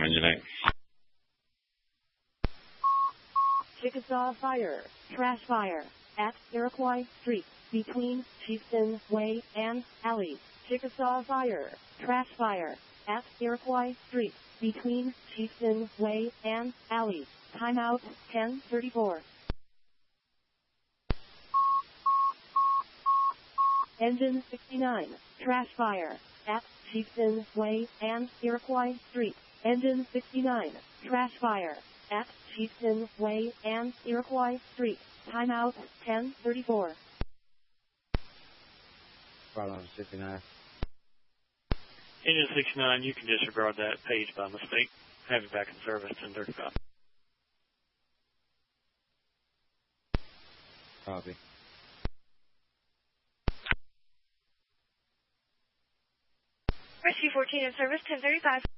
engine 8. Chickasaw Fire, trash fire, at Iroquois Street, between Chieftain Way and Alley. Chickasaw Fire, trash fire, at Iroquois Street, between Chieftain Way and Alley. Timeout, 10:34. Engine 69, trash fire, at Chieftain Way and Iroquois Street. Engine 69, trash fire, at Chieftain Way and Iroquois Street. Timeout, 10:34. Right on 69. Engine 69, you can disregard that page by mistake. Have it back in service, 10:35. Copy. Rescue 14 in service, 10:35.